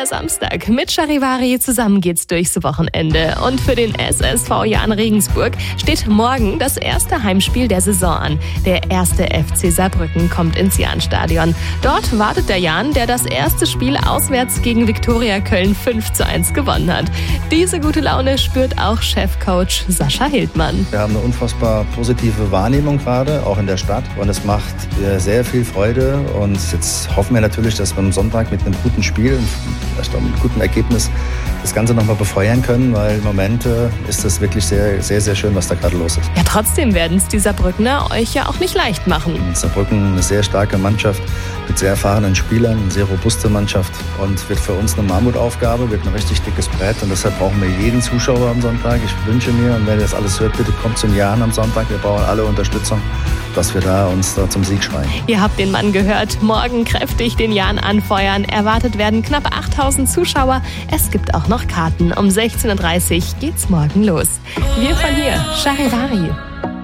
Samstag. Mit Charivari zusammen geht's durchs Wochenende. Und für den SSV Jahn Regensburg steht morgen das erste Heimspiel der Saison an. Der erste FC Saarbrücken kommt ins Jahnstadion. Dort wartet der Jahn, der das erste Spiel auswärts gegen Viktoria Köln 5:1 gewonnen hat. Diese gute Laune spürt auch Chefcoach Sascha Hildmann. Wir haben eine unfassbar positive Wahrnehmung gerade, auch in der Stadt. Und es macht sehr viel Freude. Und jetzt hoffen wir natürlich, dass wir am Sonntag mit einem guten Spiel, vielleicht auch mit einem guten Ergebnis, das Ganze nochmal befeuern können, weil im Moment ist das wirklich sehr, sehr, sehr schön, was da gerade los ist. Ja, trotzdem werden es die Saarbrückner euch ja auch nicht leicht machen. Saarbrücken eine sehr starke Mannschaft mit sehr erfahrenen Spielern, eine sehr robuste Mannschaft und wird für uns eine Mammutaufgabe, wird ein richtig dickes Brett und deshalb brauchen wir jeden Zuschauer am Sonntag. Ich wünsche mir, und wenn ihr das alles hört, bitte kommt zum Jahn am Sonntag. Wir brauchen alle Unterstützung, dass wir uns da zum Sieg schreien. Ihr habt den Mann gehört. Morgen kräftig den Jahn anfeuern. Erwartet werden knapp 8000 Zuschauer. Es gibt auch noch Karten. Um 16:30 Uhr geht's morgen los. Wir von hier, Charivari.